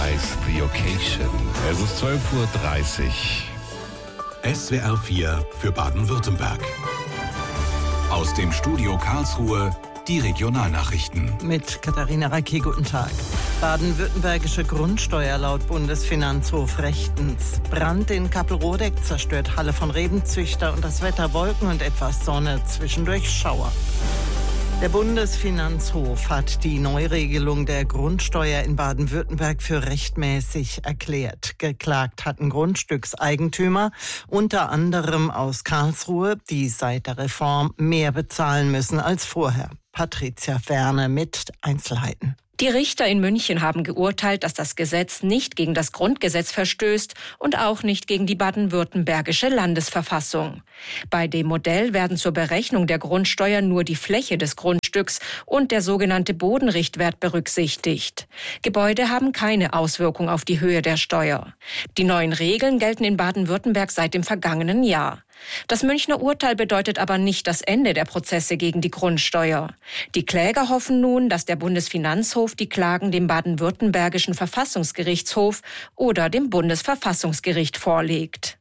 heißt The Occasion. Es ist 12:30 Uhr. SWR 4 für Baden-Württemberg. Aus dem Studio Karlsruhe die Regionalnachrichten. Mit Katharina Racki, guten Tag. Baden-württembergische Grundsteuer laut Bundesfinanzhof rechtens. Brand in Kappelrodeck zerstört Halle von Rebenzüchter und das Wetter Wolken und etwas Sonne, zwischendurch Schauer. Der Bundesfinanzhof hat die Neuregelung der Grundsteuer in Baden-Württemberg für rechtmäßig erklärt. Geklagt hatten Grundstückseigentümer, unter anderem aus Karlsruhe, die seit der Reform mehr bezahlen müssen als vorher. Patricia Ferne mit Einzelheiten. Die Richter in München haben geurteilt, dass das Gesetz nicht gegen das Grundgesetz verstößt und auch nicht gegen die baden-württembergische Landesverfassung. Bei dem Modell werden zur Berechnung der Grundsteuer nur die Fläche des Grundstücks und der sogenannte Bodenrichtwert berücksichtigt. Gebäude haben keine Auswirkung auf die Höhe der Steuer. Die neuen Regeln gelten in Baden-Württemberg seit dem vergangenen Jahr. Das Münchner Urteil bedeutet aber nicht das Ende der Prozesse gegen die Grundsteuer. Die Kläger hoffen nun, dass der Bundesfinanzhof die Klagen dem baden-württembergischen Verfassungsgerichtshof oder dem Bundesverfassungsgericht vorlegt.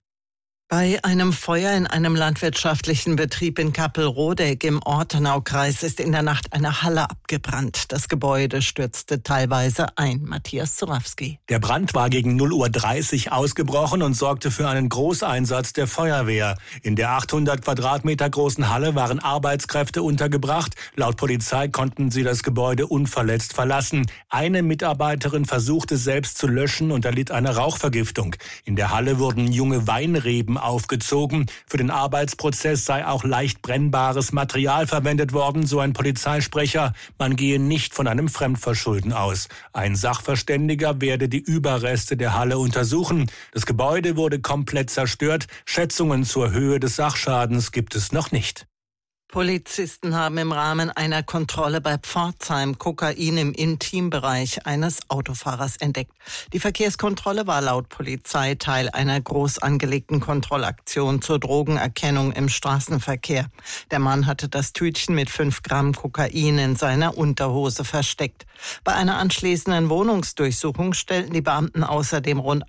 Bei einem Feuer in einem landwirtschaftlichen Betrieb in Kappelrodeck im Ortenaukreis ist in der Nacht eine Halle abgebrannt. Das Gebäude stürzte teilweise ein. Matthias Zurawski. Der Brand war gegen 0:30 Uhr ausgebrochen und sorgte für einen Großeinsatz der Feuerwehr. In der 800 Quadratmeter großen Halle waren Arbeitskräfte untergebracht. Laut Polizei konnten sie das Gebäude unverletzt verlassen. Eine Mitarbeiterin versuchte selbst zu löschen und erlitt eine Rauchvergiftung. In der Halle wurden junge Weinreben aufgezogen. Für den Arbeitsprozess sei auch leicht brennbares Material verwendet worden, so ein Polizeisprecher. Man gehe nicht von einem Fremdverschulden aus. Ein Sachverständiger werde die Überreste der Halle untersuchen. Das Gebäude wurde komplett zerstört. Schätzungen zur Höhe des Sachschadens gibt es noch nicht. Polizisten haben im Rahmen einer Kontrolle bei Pforzheim Kokain im Intimbereich eines Autofahrers entdeckt. Die Verkehrskontrolle war laut Polizei Teil einer groß angelegten Kontrollaktion zur Drogenerkennung im Straßenverkehr. Der Mann hatte das Tütchen mit 5 Gramm Kokain in seiner Unterhose versteckt. Bei einer anschließenden Wohnungsdurchsuchung stellten die Beamten außerdem rund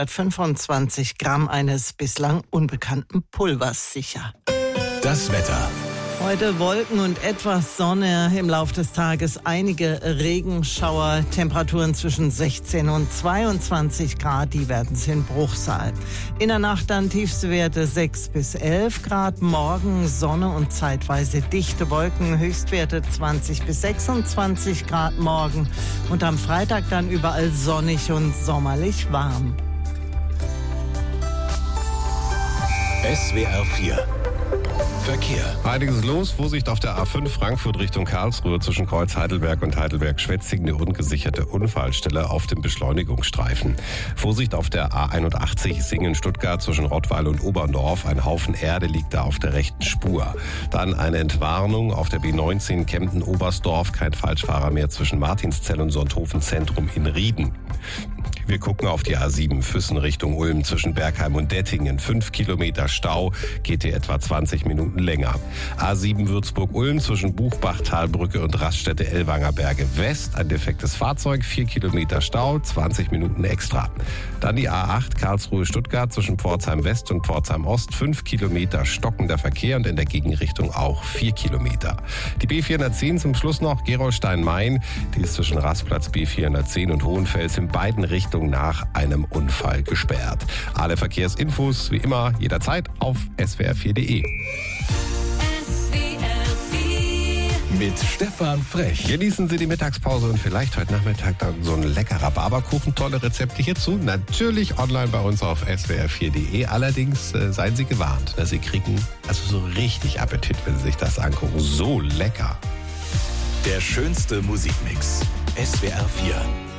125 Gramm eines bislang unbekannten Pulvers sicher. Das Wetter. Heute Wolken und etwas Sonne, im Laufe des Tages einige Regenschauer, Temperaturen zwischen 16 und 22 Grad, die werden es in Bruchsal. In der Nacht dann Tiefstwerte 6 bis 11 Grad, morgen Sonne und zeitweise dichte Wolken, Höchstwerte 20 bis 26 Grad morgen und am Freitag dann überall sonnig und sommerlich warm. SWR 4 Verkehr. Einiges los. Vorsicht auf der A5 Frankfurt Richtung Karlsruhe zwischen Kreuz Heidelberg und Heidelberg-Schwetzingen. Eine ungesicherte Unfallstelle auf dem Beschleunigungsstreifen. Vorsicht auf der A81 Singen-Stuttgart zwischen Rottweil und Oberndorf. Ein Haufen Erde liegt da auf der rechten Spur. Dann eine Entwarnung auf der B19 Kempten-Oberstdorf. Kein Falschfahrer mehr zwischen Martinszell und Sonthofen-Zentrum in Rieden. Wir gucken auf die A7 Füssen Richtung Ulm zwischen Bergheim und Dettingen. 5 Kilometer Stau, geht hier etwa 20 Minuten länger. A7 Würzburg-Ulm zwischen Buchbach, Talbrücke und Raststätte Ellwanger Berge West. Ein defektes Fahrzeug, 4 Kilometer Stau, 20 Minuten extra. Dann die A8 Karlsruhe-Stuttgart zwischen Pforzheim West und Pforzheim Ost. 5 Kilometer stockender Verkehr und in der Gegenrichtung auch 4 Kilometer. Die B410 zum Schluss noch Gerolstein-Main. Die ist zwischen Rastplatz B410 und Hohenfels in beiden Richtungen nach einem Unfall gesperrt. Alle Verkehrsinfos wie immer jederzeit auf swr4.de. Mit Stefan Frech. Genießen Sie die Mittagspause und vielleicht heute Nachmittag dann so ein leckerer Barberkuchen. Tolle Rezepte hierzu natürlich online bei uns auf swr4.de. Allerdings seien Sie gewarnt, dass Sie kriegen also so richtig Appetit, wenn Sie sich das angucken. So lecker. Der schönste Musikmix. SWR 4